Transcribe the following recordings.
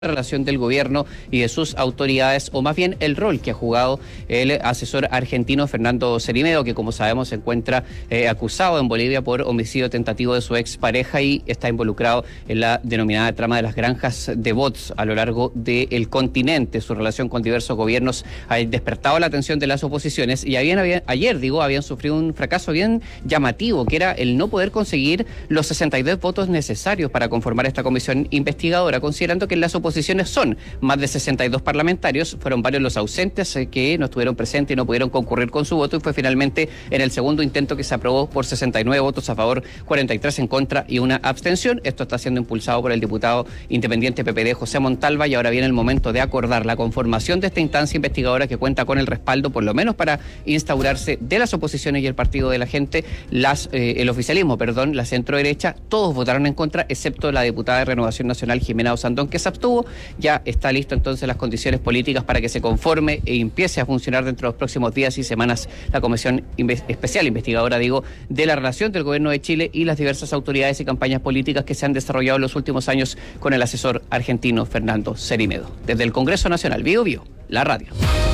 relación del gobierno y de sus autoridades, o más bien el rol que ha jugado el asesor argentino Fernando Cerime, que como sabemos se encuentra acusado en Bolivia por homicidio tentativo de su expareja y está involucrado en la denominada trama de las granjas de bots a lo largo del continente. Su relación con diversos gobiernos ha despertado la atención de las oposiciones y ayer habían sufrido un fracaso bien llamativo, que era el no poder conseguir los 62 votos necesarios para conformar esta comisión investigadora, considerando que en las oposiciones son más de 62 parlamentarios, fueron varios los ausentes que no estuvieron presentes y no pudieron concurrir con su voto, y fue finalmente en el segundo intento que se aprobó por 69 votos a favor, 43 en contra y una abstención. Esto está siendo impulsado por el diputado independiente PPD José Montalva, y ahora viene el momento de acordar la conformación de esta instancia investigadora que cuenta con el respaldo, por lo menos para instaurarse, de las oposiciones y el Partido de la Gente. El oficialismo, la centro-derecha, todos votaron en contra, excepto la diputada de Renovación Nacional Jimena Osandón, que se abstuvo. Ya está listo entonces las condiciones políticas para que se conforme e empiece a funcionar dentro de los próximos días y semanas la Comisión Especial Investigadora, de la relación del Gobierno de Chile y las diversas autoridades y campañas políticas que se han desarrollado en los últimos años con el asesor argentino Fernando Cerime. Desde el Congreso Nacional, Bio, la radio.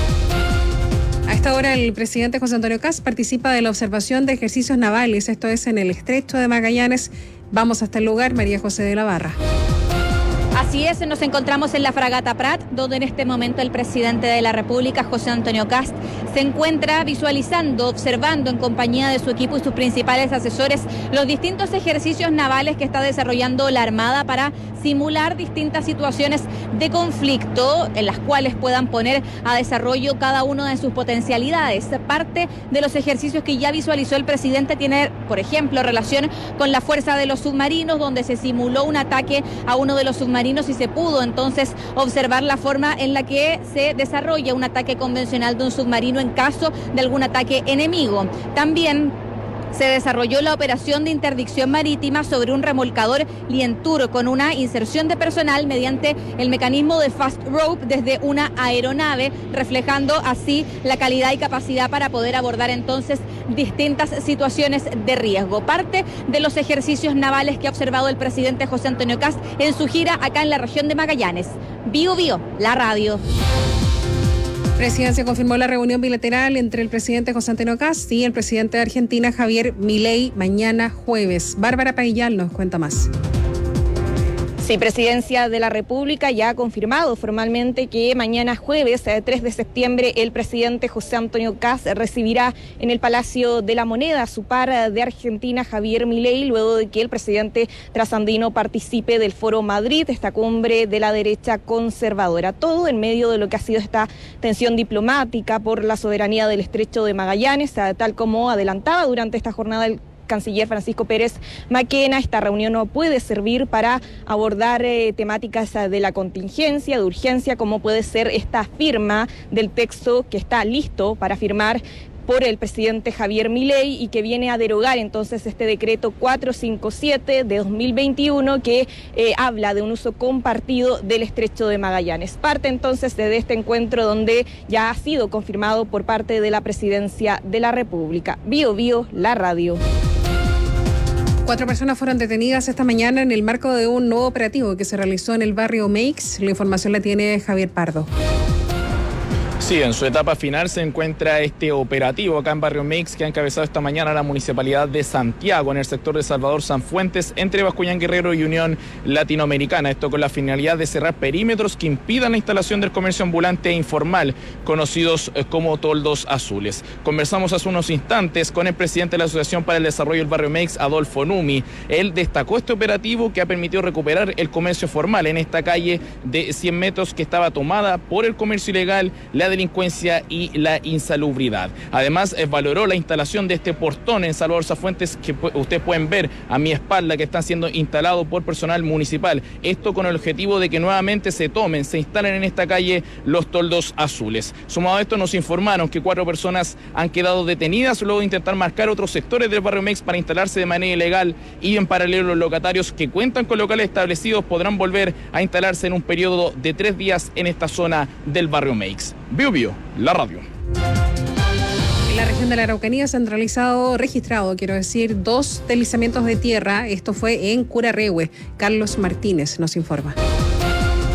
A esta hora el presidente José Antonio Kast participa de la observación de ejercicios navales, esto es en el Estrecho de Magallanes. Vamos hasta el lugar, María José de la Barra. Así es, nos encontramos en la fragata Prat, donde en este momento el presidente de la República, José Antonio Kast, se encuentra visualizando, observando en compañía de su equipo y sus principales asesores los distintos ejercicios navales que está desarrollando la Armada para simular distintas situaciones de conflicto en las cuales puedan poner a desarrollo cada una de sus potencialidades. Parte de los ejercicios que ya visualizó el presidente tiene, por ejemplo, relación con la fuerza de los submarinos, donde se simuló un ataque a uno de los submarinos y se pudo entonces observar la forma en la que se desarrolla un ataque convencional de un submarino en caso de algún ataque enemigo. También se desarrolló la operación de interdicción marítima sobre un remolcador Lientur con una inserción de personal mediante el mecanismo de fast rope desde una aeronave, reflejando así la calidad y capacidad para poder abordar entonces distintas situaciones de riesgo. Parte de los ejercicios navales que ha observado el presidente José Antonio Kast en su gira acá en la región de Magallanes. Bio, la radio. Presidencia confirmó la reunión bilateral entre el presidente José Antonio Kast y el presidente de Argentina, Javier Milei, mañana jueves. Bárbara Paillal nos cuenta más. Sí, Presidencia de la República ya ha confirmado formalmente que mañana jueves, 3 de septiembre, el presidente José Antonio Kast recibirá en el Palacio de la Moneda a su par de Argentina, Javier Milei, luego de que el presidente trasandino participe del Foro Madrid, esta cumbre de la derecha conservadora. Todo en medio de lo que ha sido esta tensión diplomática por la soberanía del Estrecho de Magallanes, tal como adelantaba durante esta jornada el canciller Francisco Pérez Maquena. Esta reunión no puede servir para abordar temáticas de la contingencia, de urgencia, como puede ser esta firma del texto que está listo para firmar por el presidente Javier Milei y que viene a derogar entonces este decreto 457 de 2021 que habla de un uso compartido del Estrecho de Magallanes. Parte entonces de este encuentro donde ya ha sido confirmado por parte de la Presidencia de la República. Bio, la radio. 4 personas fueron detenidas esta mañana en el marco de un nuevo operativo que se realizó en el barrio Meix. La información la tiene Javier Pardo. Sí, en su etapa final se encuentra este operativo acá en Barrio Meix que ha encabezado esta mañana la Municipalidad de Santiago en el sector de Salvador Sanfuentes entre Bascuñán Guerrero y Unión Latinoamericana. Esto con la finalidad de cerrar perímetros que impidan la instalación del comercio ambulante e informal, conocidos como toldos azules. Conversamos hace unos instantes con el presidente de la Asociación para el Desarrollo del Barrio Meix, Adolfo Numi. Él destacó este operativo que ha permitido recuperar el comercio formal en esta calle de 100 metros que estaba tomada por el comercio ilegal, la delincuencia y la insalubridad. Además, valoró la instalación de este portón en Salvador Sanfuentes que ustedes pueden ver a mi espalda, que están siendo instalados por personal municipal. Esto con el objetivo de que nuevamente se instalen en esta calle los toldos azules. Sumado a esto, nos informaron que 4 personas han quedado detenidas luego de intentar marcar otros sectores del barrio Meix para instalarse de manera ilegal, y en paralelo los locatarios que cuentan con locales establecidos podrán volver a instalarse en un periodo de 3 días en esta zona del barrio Meix. Bio, la radio. En la región de la Araucanía se han registrado 2 deslizamientos de tierra. Esto fue en Curarrehue. Carlos Martínez nos informa.